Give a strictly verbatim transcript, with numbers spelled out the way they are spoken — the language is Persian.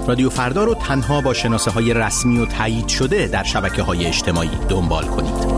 رادیو فردا رو تنها با شناسه های رسمی و تایید شده در شبکه های اجتماعی دنبال کنید.